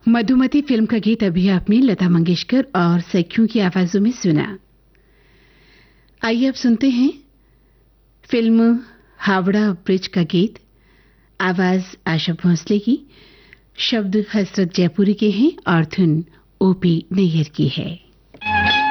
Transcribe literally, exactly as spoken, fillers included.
Madhumati film का गीत अभी आपने लता मंगेशकर और सखियों की आवाजों में सुना। आइए अब सुनते हैं फिल्म हावड़ा ब्रिज का गीत। आवाज आशा भोसले की, शब्द हसरत जयपुरी के हैं और धुन ओपी नैयर की है।